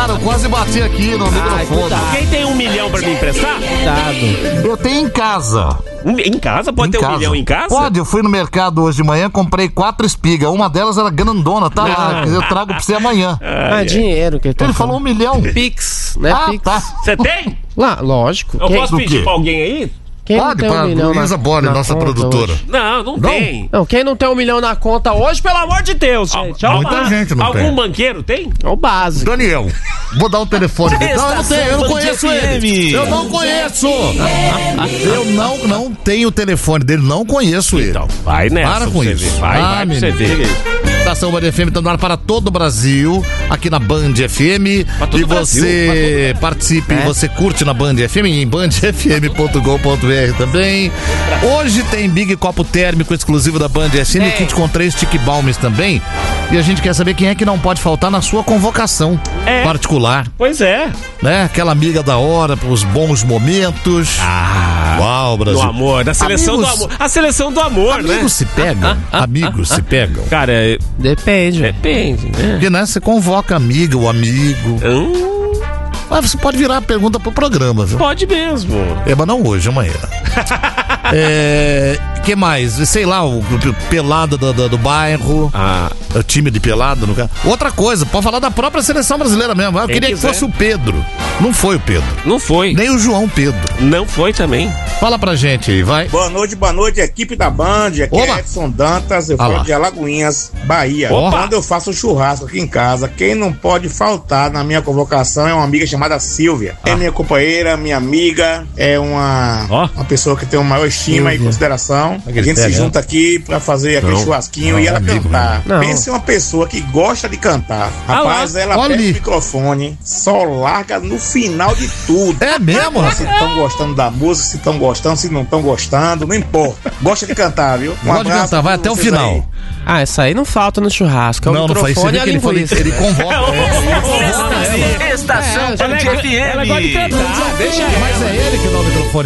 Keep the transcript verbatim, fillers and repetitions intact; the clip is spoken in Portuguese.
Cara, eu quase bati aqui no microfone. Quem tem um milhão pra me emprestar? Cuidado. Eu tenho em casa. Em casa? Pode Em ter casa. um milhão em casa? Pode, eu fui no mercado hoje de manhã, comprei quatro espigas. Uma delas era grandona, tá lá. Eu trago pra você amanhã. Ah, é dinheiro que ele tá Ele falou um milhão. Pix, né? Ah, Pix. tá. Você tem? Lá, lógico. Eu Quem, posso do pedir quê? pra alguém aí? quem não Pode, tem um para milhão Luísa na, Bole, na nossa conta produtora. hoje? Não, não, Não? tem. Não, quem não tem um milhão na conta hoje, pelo amor de Deus, gente. É o, Muita ba- gente não Algum tem. banqueiro tem? é o básico. Daniel, vou dar o telefone dele. Não, eu não tenho, eu não conheço ele. Eu não conheço. Eu não, não tenho o telefone dele, não conheço ele. Então, vai nessa. Para pra com você isso. ver. Vai, Ah, vai pra você menino. ver. Estação Band F M está no ar para todo o Brasil, aqui na Band F M. Pra todo E o Brasil, você participe, você curte na Band F M, em band f m ponto com ponto b r também. Hoje tem Big Copo Térmico exclusivo da Band F M, É. kit com três Stick Balms também. E a gente quer saber quem é que não pode faltar na sua convocação É. particular, Pois é. né? Aquela amiga da hora, para os bons momentos. Ah, Uau, do Brasil. amor, da seleção Amigos- do amor. A seleção do amor, né? Amigos se pegam, amigos se pegam. Cara, é- Depende. depende, né? Porque, né, você convoca amiga ou amigo. Hum, Ah, você pode virar a pergunta pro programa, viu? pode mesmo. É, mas não hoje, amanhã. É. Que mais? Sei lá, o, o pelada do, do, do bairro. Ah, O time de pelada, no caso. Outra coisa, pode falar da própria seleção brasileira mesmo. Eu Quem queria quiser. que fosse o Pedro. Não foi o Pedro. não foi. Nem o João Pedro. Não foi também. Fala pra gente aí, vai. Boa noite, boa noite, equipe da Band. Aqui Oba. é Edson Dantas, eu Ah lá. falo de Alagoinhas, Bahia. Opa. Quando eu faço churrasco aqui em casa, quem não pode faltar na minha convocação é uma amiga chamada Silvia. É minha companheira, minha amiga, é uma, Ó. uma pessoa que tem uma maior estima Silvia. e consideração. A Aquele gente se pega, junta aqui pra fazer aquele Não. churrasquinho Não, e ela amigo, cantar. não. Pense em uma pessoa que gosta de cantar. Ah lá. Rapaz, ela Olha pega ali. o microfone, só larga no final de tudo. É mesmo, rapaz? Se estão gostando da música, se estão gostando, se não estão gostando, não importa. Gosta de cantar, viu? Um Pode abraço cantar, vai a até o vocês final. aí. Ah, essa aí não falta no churrasco. É o Não, não faz isso. microfone e a Que ele, falou, linguiça. ele convoca. É, Estação É, Band ela é- F M. Ela gosta de cantar, deixa ela. mas é ele que dá o microfone.